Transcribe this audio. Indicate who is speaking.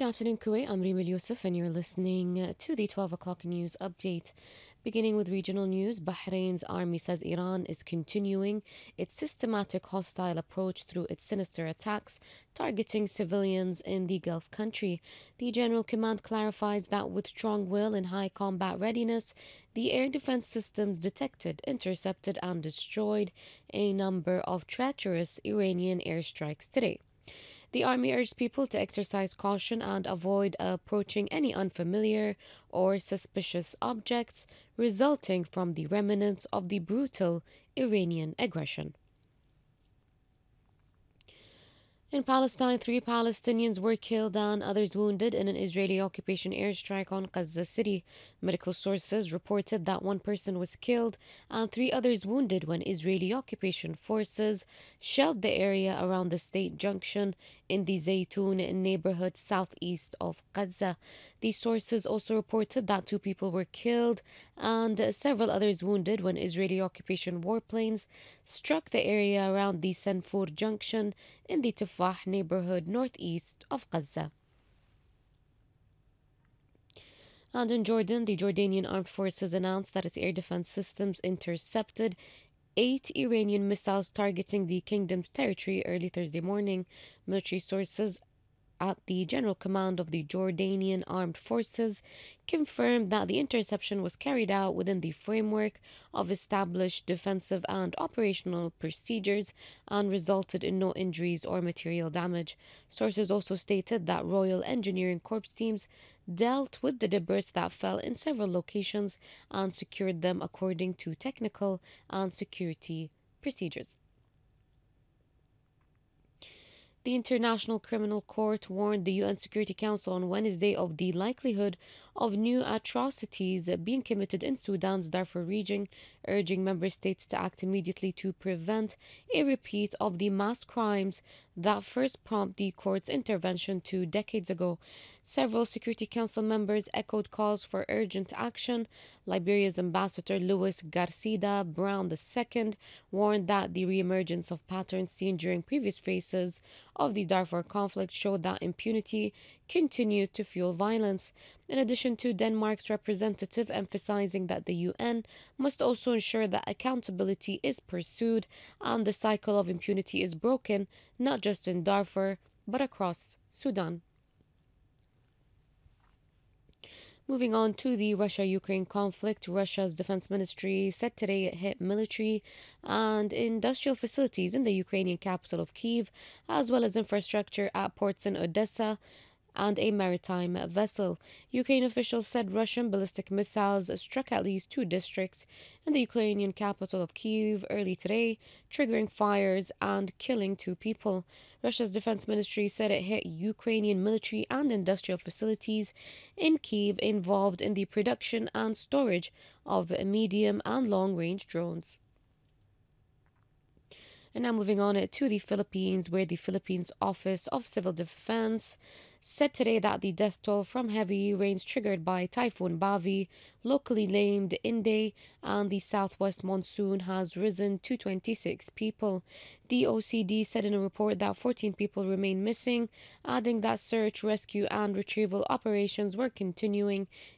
Speaker 1: Good afternoon, Kuwait. I'm Rima Yusuf, and you're listening to the 12 o'clock news update. Beginning with regional news, Bahrain's army says Iran is continuing its systematic hostile approach through its sinister attacks targeting civilians in the Gulf country. The General Command clarifies that with strong will and high combat readiness, the air defense systems detected, intercepted, and destroyed a number of treacherous Iranian airstrikes today. The army urged people to exercise caution and avoid approaching any unfamiliar or suspicious objects resulting from the remnants of the brutal Iranian aggression. In Palestine, three Palestinians were killed and others wounded in an Israeli occupation airstrike on Gaza City. Medical sources reported that one person was killed and three others wounded when Israeli occupation forces shelled the area around the state junction in the Zaytun neighborhood southeast of Gaza. These sources also reported that two people were killed and several others wounded when Israeli occupation warplanes struck the area around the Sanfur junction in the Tufah neighborhood northeast of Gaza. And in Jordan, the Jordanian armed forces announced that its air defense systems intercepted eight Iranian missiles targeting the kingdom's territory early Thursday morning. Military sources at the General Command of the Jordanian Armed Forces confirmed that the interception was carried out within the framework of established defensive and operational procedures and resulted in no injuries or material damage. Sources also stated that Royal Engineering Corps teams dealt with the debris that fell in several locations and secured them according to technical and security procedures. The International Criminal Court warned the UN Security Council on Wednesday of the likelihood of new atrocities being committed in Sudan's Darfur region, urging member states to act immediately to prevent a repeat of the mass crimes that first prompted the court's intervention 2 decades ago. Several Security Council members echoed calls for urgent action. Liberia's Ambassador Louis Garcida Brown II warned that the reemergence of patterns seen during previous phases of the Darfur conflict showed that impunity continued to fuel violence. In addition to Denmark's representative emphasizing that the UN must also ensure that accountability is pursued and the cycle of impunity is broken, not just in Darfur, but across Sudan. Moving on to the Russia Ukraine conflict, Russia's defense ministry said today it hit military and industrial facilities in the Ukrainian capital of Kyiv, as well as infrastructure at ports in Odessa and a maritime vessel. Ukraine officials said Russian ballistic missiles struck at least two districts in the Ukrainian capital of Kyiv early today, triggering fires and killing two people. Russia's defense ministry said it hit Ukrainian military and industrial facilities in Kyiv involved in the production and storage of medium and long range drones. And now moving on to the Philippines, where the Philippines Office of Civil Defense said today that the death toll from heavy rains triggered by Typhoon Bavi, locally named Inde, and the southwest monsoon has risen to 26 people. The OCD said in a report that 14 people remain missing, adding that search, rescue, and retrieval operations were continuing